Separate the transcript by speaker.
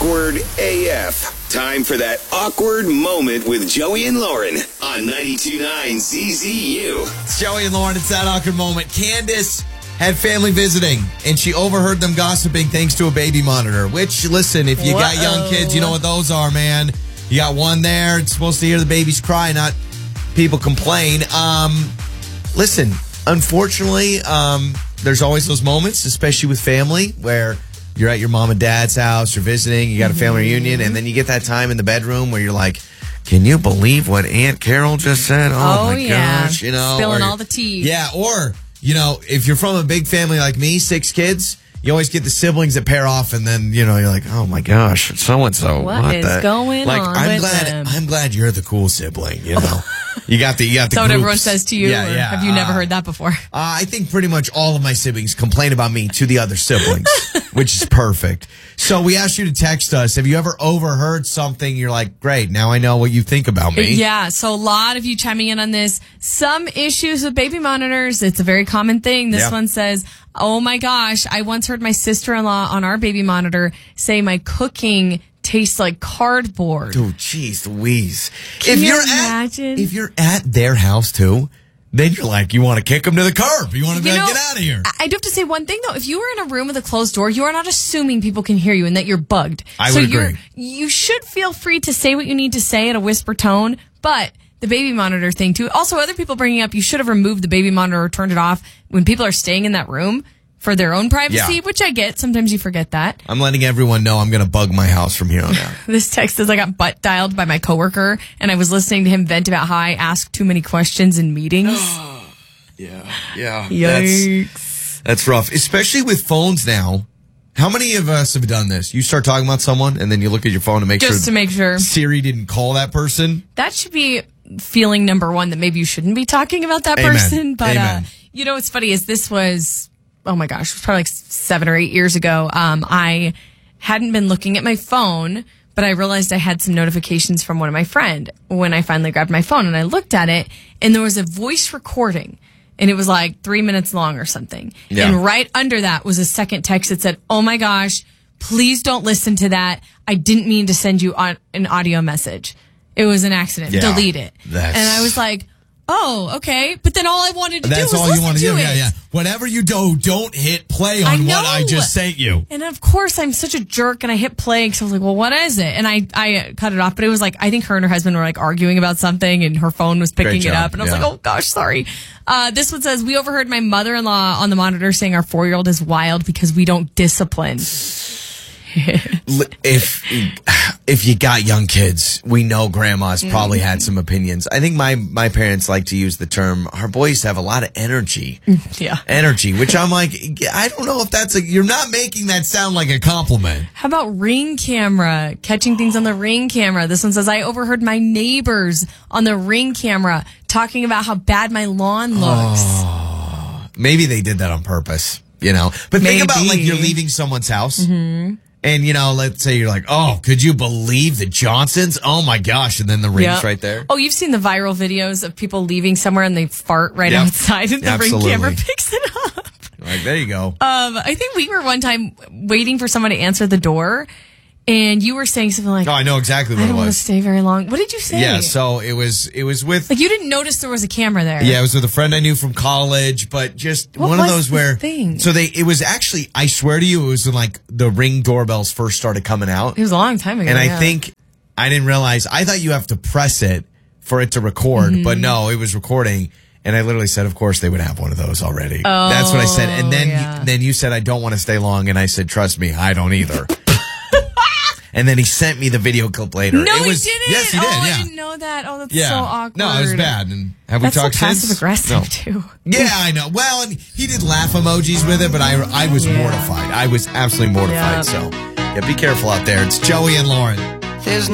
Speaker 1: Awkward AF. Time for that awkward moment with Joey and Lauren on 92.9 ZZU.
Speaker 2: It's Joey and Lauren. It's that awkward moment. Candace had family visiting, and she overheard them gossiping thanks to a baby monitor, which, listen, if you got young kids, you know what those are, man. You got one there. It's supposed to hear the babies cry, not people complain. Listen, unfortunately, there's always those moments, especially with family, where you're at your mom and dad's house, you're visiting, you got a family reunion, and then you get that time in the bedroom where you're like, can you believe what Aunt Carol just said? Oh my gosh. You know,
Speaker 3: spilling all the tea.
Speaker 2: Yeah, or, you know, if you're from a big family like me, 6 kids, you always get the siblings that pair off, and then, you know, you're like, oh my gosh, so-and-so.
Speaker 3: What is going on with them?
Speaker 2: I'm glad you're the cool sibling, you know. You got the
Speaker 3: That's what everyone says to you?
Speaker 2: Yeah,
Speaker 3: or have you never heard that before?
Speaker 2: I think pretty much all of my siblings complain about me to the other siblings, which is perfect. So we asked you to text us. Have you ever overheard something? You're like, great, now I know what you think about me.
Speaker 3: Yeah, so a lot of you chiming in on this. Some issues with baby monitors. It's a very common thing. This one says, oh my gosh, I once heard my sister-in-law on our baby monitor say my cooking tastes like cardboard.
Speaker 2: Oh, jeez Louise.
Speaker 3: Can you imagine?
Speaker 2: If you're at their house, too, then you're like, you want to kick them to the curb. You want to be like, get out of here.
Speaker 3: I do have to say one thing, though. If you are in a room with a closed door, you are not assuming people can hear you and that you're bugged.
Speaker 2: I would agree.
Speaker 3: You should feel free to say what you need to say at a whisper tone, but the baby monitor thing, too. Also, other people bringing up, you should have removed the baby monitor or turned it off when people are staying in that room for their own privacy, which I get. Sometimes you forget that.
Speaker 2: I'm letting everyone know I'm going to bug my house from here on out.
Speaker 3: This text says I got butt dialed by my coworker, and I was listening to him vent about how I ask too many questions in meetings.
Speaker 2: Yeah.
Speaker 3: Yikes.
Speaker 2: That's rough, especially with phones now. How many of us have done this? You start talking about someone, and then you look at your phone to make sure Siri didn't call that person.
Speaker 3: That should be feeling number one, that maybe you shouldn't be talking about that person. But you know what's funny is this was, oh my gosh, it was probably like 7 or 8 years ago. I hadn't been looking at my phone, but I realized I had some notifications from one of my friends when I finally grabbed my phone, and I looked at it, and there was a voice recording, and it was like 3 minutes long or something.
Speaker 2: Yeah.
Speaker 3: And right under that was a second text that said, oh my gosh, please don't listen to that. I didn't mean to send you an audio message. It was an accident.
Speaker 2: Yeah.
Speaker 3: Delete it. And I was like, oh, okay. But then all I wanted to do was listen to it.
Speaker 2: Yeah. Whatever you do, don't hit play on what I just sent you.
Speaker 3: And of course, I'm such a jerk, and I hit play because I was like, well, what is it? And I cut it off. But it was like, I think her and her husband were like arguing about something, and her phone was picking it up. And I was like, oh gosh, sorry. This one says, we overheard my mother-in-law on the monitor saying our 4-year-old is wild because we don't discipline.
Speaker 2: If you got young kids, we know grandma's probably had some opinions. I think my parents like to use the term, our boys have a lot of energy.
Speaker 3: Yeah.
Speaker 2: Energy, which I'm like, I don't know if you're not making that sound like a compliment.
Speaker 3: How about Ring camera? Catching things on the Ring camera. This one says, I overheard my neighbors on the Ring camera talking about how bad my lawn looks.
Speaker 2: Oh, maybe they did that on purpose, you know. But think about, like, you're leaving someone's house. Mm-hmm. And, you know, let's say you're like, oh, could you believe the Johnsons? Oh, my gosh. And then the Ring's right there.
Speaker 3: Oh, you've seen the viral videos of people leaving somewhere and they fart right outside and the Ring camera picks it up.
Speaker 2: Like, there you go.
Speaker 3: I think we were one time waiting for someone to answer the door, and you were saying something like,
Speaker 2: oh, I know exactly what it was.
Speaker 3: I don't want to stay very long. What did you say?
Speaker 2: Yeah, so it was with...
Speaker 3: Like, you didn't notice there was a camera there.
Speaker 2: Yeah, it was with a friend I knew from college, but just
Speaker 3: what
Speaker 2: one of those where...
Speaker 3: Thing?
Speaker 2: So it was actually, I swear to you, it was when, like, the Ring doorbells first started coming out.
Speaker 3: It was a long time ago.
Speaker 2: And I think, I didn't realize, I thought you have to press it for it to record, but no, it was recording. And I literally said, of course, they would have one of those already.
Speaker 3: Oh,
Speaker 2: that's what I said. And then you said, I don't want to stay long. And I said, trust me, I don't either. And then he sent me the video clip later.
Speaker 3: No, he didn't.
Speaker 2: Yes, he did.
Speaker 3: Oh,
Speaker 2: yeah.
Speaker 3: I didn't know that. Oh, that's so awkward.
Speaker 2: No, it was bad. And have we talked
Speaker 3: so
Speaker 2: since?
Speaker 3: Passive aggressive too.
Speaker 2: Yeah, I know. Well, and he did laugh emojis with it, but I was mortified. I was absolutely mortified. So, yeah, be careful out there. It's Joey and Lauren. There's no